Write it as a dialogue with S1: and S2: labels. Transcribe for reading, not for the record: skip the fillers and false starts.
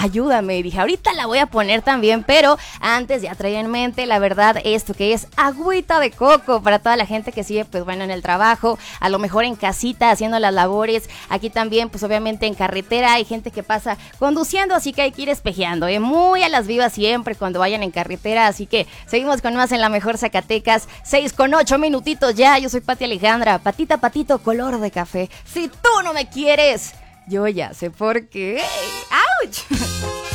S1: ayúdame. Y dije, ahorita la voy a poner también, pero antes ya traía en mente, la verdad, esto que es agüita de coco para toda la gente que sigue, pues bueno, en el trabajo, a lo mejor en casita, haciendo las labores. Aquí también, pues obviamente en carretera hay gente que pasa conduciendo, así que hay que ir espejeando, muy a las vivas siempre cuando vayan en carretera. Así que seguimos con más en La Mejor Zacatecas, 6:08 minutitos ya. Yo soy Pati Alejandra, patita, patito, color de café. Si tú no me quieres, yo ya sé por qué. ¡Auch!